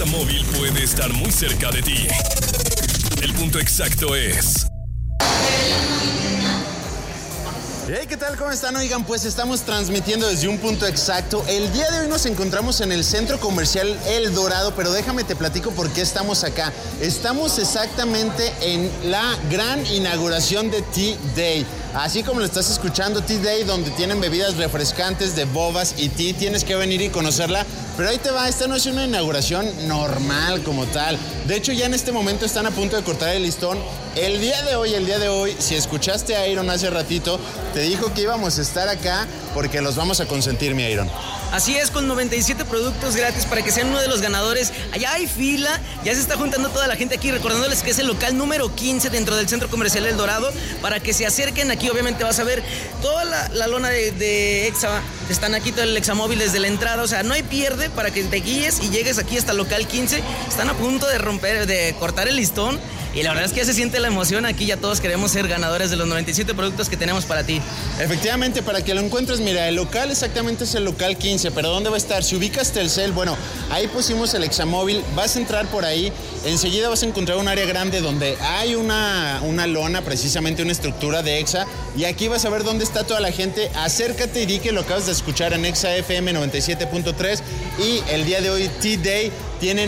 Examóvil puede estar muy cerca de ti. El punto exacto es... Hey, ¿qué tal? ¿Cómo están? Oigan, pues estamos transmitiendo desde un punto exacto. El día de hoy nos encontramos en el Centro Comercial El Dorado, pero déjame te platico por qué estamos acá. Estamos exactamente en la gran inauguración de Tea Day. Así como lo estás escuchando, Tea Day, donde tienen bebidas refrescantes de bobas y tea, tienes que venir y conocerla. Pero ahí te va, esta no es una inauguración normal como tal. De hecho, ya en este momento están a punto de cortar el listón. El día de hoy, si escuchaste a Iron hace ratito, te dijo que íbamos a estar acá porque los vamos a consentir, mi Iron. Así es, con 97 productos gratis para que sean uno de los ganadores. Allá hay fila, ya se está juntando toda la gente aquí, recordándoles que es el local número 15 dentro del Centro Comercial El Dorado, para que se acerquen aquí. Obviamente vas a ver toda la lona de Exa, están aquí todo el Examóvil desde la entrada, o sea, no hay pierde para que te guíes y llegues aquí hasta el local 15. Están a punto de cortar el listón. Y la verdad es que ya se siente la emoción aquí, ya todos queremos ser ganadores de los 97 productos que tenemos para ti. Efectivamente, para que lo encuentres, mira, el local exactamente es el local 15, pero ¿dónde va a estar? Si ubicas Telcel, bueno, ahí pusimos el Examóvil, vas a entrar por ahí, enseguida vas a encontrar un área grande donde hay una lona, precisamente una estructura de Exa, y aquí vas a ver dónde está toda la gente. Acércate y di que lo acabas de escuchar en Exa FM 97.3, y el día de hoy, Tea Day, tiene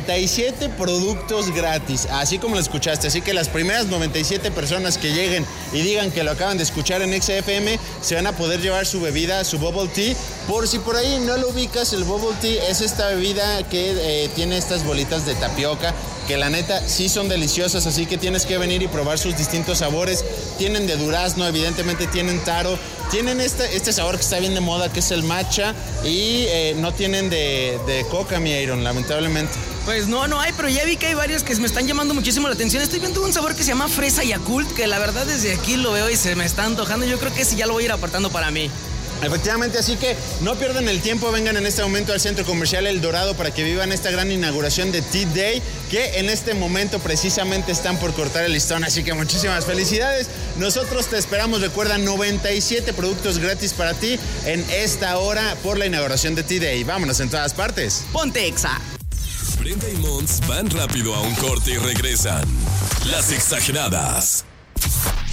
97 productos gratis, así como lo escuchaste. Así que las primeras 97 personas que lleguen y digan que lo acaban de escuchar en XFM se van a poder llevar su bebida, su bubble tea. Por si por ahí no lo ubicas, el bubble tea es esta bebida que tiene estas bolitas de tapioca, que la neta sí son deliciosas, así que tienes que venir y probar sus distintos sabores. Tienen de durazno, evidentemente tienen taro, tienen este sabor que está bien de moda, que es el matcha, y no tienen de coca, mi Iron, lamentablemente. Pues no hay, pero ya vi que hay varios que me están llamando muchísimo la atención. Estoy viendo un sabor que se llama fresa Yakult, que la verdad desde aquí lo veo y se me está antojando. Yo creo que ese ya lo voy a ir apartando para mí. Efectivamente, así que no pierdan el tiempo, vengan en este momento al Centro Comercial El Dorado para que vivan esta gran inauguración de Tea Day, que en este momento precisamente están por cortar el listón, así que muchísimas felicidades. Nosotros te esperamos, recuerda, 97 productos gratis para ti en esta hora por la inauguración de Tea Day. Vámonos en todas partes. Ponte Exa. Brenda y Mons van rápido a un corte y regresan. Las Exageradas.